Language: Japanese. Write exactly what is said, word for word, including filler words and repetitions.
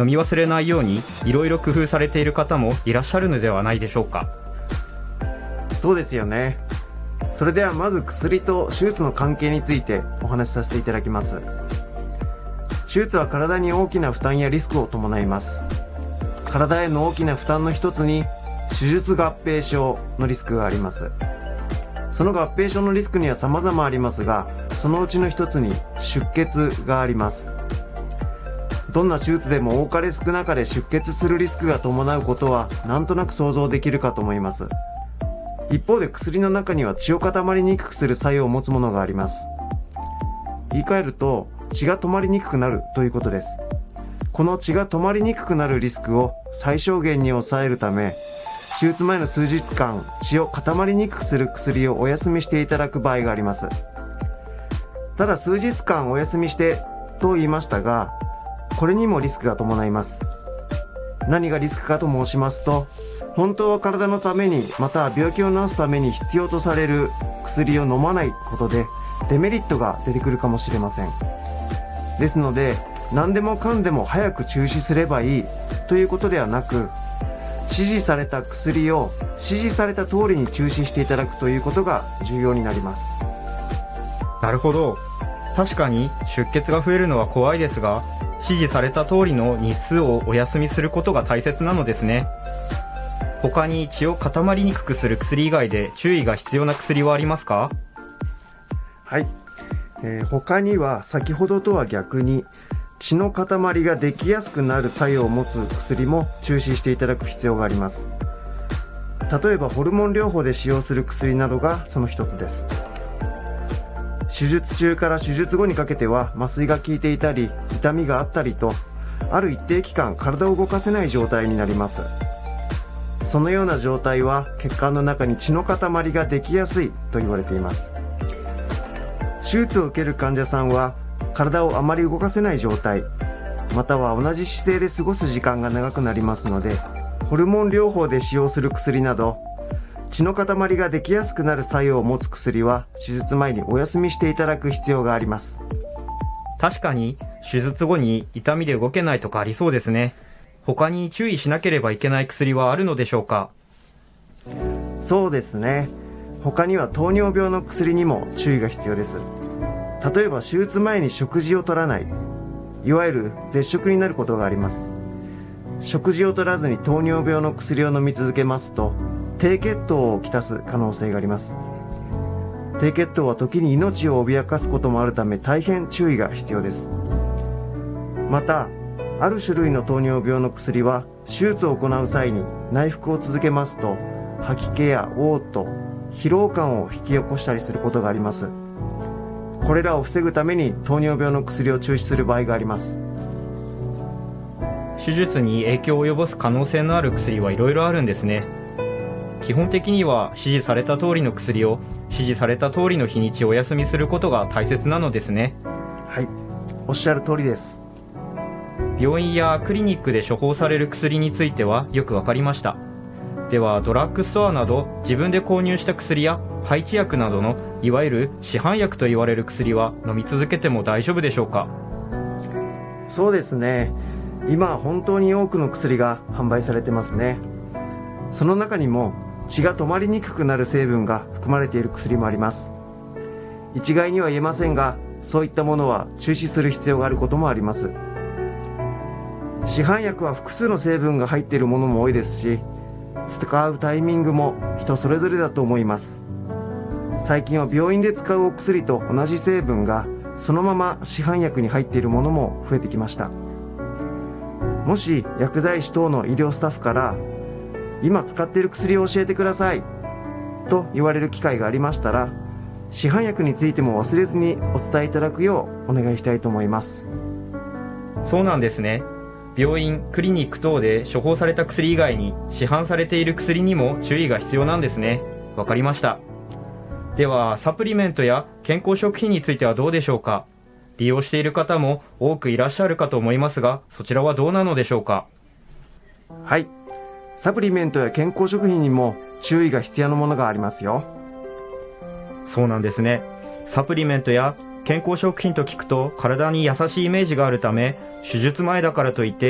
飲み忘れないようにいろいろ工夫されている方もいらっしゃるのではないでしょうか。 そうですよね。それではまず薬と手術の関係についてお話しさせていただきます。手術は体に大きな負担やリスクを伴います。体への大きな負担の一つに手術合併症のリスクがあります。その合併症のリスクには様々ありますが、そのうちの一つに出血があります。どんな手術でも多かれ少なかれ出血するリスクが伴うことはなんとなく想像できるかと思います。一方で薬の中には血を固まりにくくする作用を持つものがあります。言い換えると血が止まりにくくなるということです。この血が止まりにくくなるリスクを最小限に抑えるため、手術前の数日間血を固まりにくくする薬をお休みしていただく場合があります。ただ数日間お休みしてと言いましたが、これにもリスクが伴います。何がリスクかと申しますと、本当は体のためにまたは病気を治すために必要とされる薬を飲まないことでデメリットが出てくるかもしれません。ですので何でもかんでも早く中止すればいいということではなく、指示された薬を指示された通りに中止していただくということが重要になります。 なるほど。確かに出血が増えるのは怖いですが、指示された通りの日数をお休みすることが大切なのですね。他に血を固まりにくくする薬以外で注意が必要な薬はありますか？ はい、えー、他には先ほどとは逆に血の塊ができやすくなる作用を持つ薬も中止していただく必要があります。例えばホルモン療法で使用する薬などがその一つです。手術中から手術後にかけては麻酔が効いていたり痛みがあったりと、ある一定期間体を動かせない状態になります。そのような状態は血管の中に血の塊ができやすいと言われています。手術を受ける患者さんは体をあまり動かせない状態、または同じ姿勢で過ごす時間が長くなりますので、ホルモン療法で使用する薬など血の塊ができやすくなる作用を持つ薬は手術前にお休みしていただく必要があります。 確かに手術後に痛みで動けないとかありそうですね。他に注意しなければいけない薬はあるのでしょうか？ そうですね。他には糖尿病の薬にも注意が必要です。例えば手術前に食事を取らない、いわゆる絶食になることがあります。食事を取らずに糖尿病の薬を飲み続けますと低血糖をきたす可能性があります。低血糖は時に命を脅かすこともあるため大変注意が必要です。またある種類の糖尿病の薬は手術を行う際に内服を続けますと吐き気や嘔吐、疲労感を引き起こしたりすることがあります。これらを防ぐために糖尿病の薬を中止する場合があります。 手術に影響を及ぼす可能性のある薬はいろいろあるんですね。基本的には指示された通りの薬を指示された通りの日にちお休みすることが大切なのですね。 はい、おっしゃる通りです。 病院やクリニックで処方される薬についてはよくわかりました。ではドラッグストアなど自分で購入した薬や配置薬などのいわゆる市販薬と言われる薬は飲み続けても大丈夫でしょうか？ そうですね。今は本当に多くの薬が販売されてますね。その中にも血が止まりにくくなる成分が含まれている薬もあります。一概には言えませんが、そういったものは中止する必要があることもあります。市販薬は複数の成分が入っているものも多いですし、使うタイミングも人それぞれだと思います。最近は病院で使うお薬と同じ成分がそのまま市販薬に入っているものも増えてきました。もし薬剤師等の医療スタッフから今使っている薬を教えてくださいと言われる機会がありましたら、市販薬についても忘れずにお伝えいただくようお願いしたいと思います。 そうなんですね。病院、クリニック等で処方された薬以外に市販されている薬にも注意が必要なんですね。わかりました。ではサプリメントや健康食品についてはどうでしょうか？利用している方も多くいらっしゃるかと思いますが、そちらはどうなのでしょうか？ はい、サプリメントや健康食品にも注意が必要なものがありますよ。 そうなんですね。サプリメントや健康食品と聞くと体に優しいイメージがあるため、手術前だからといって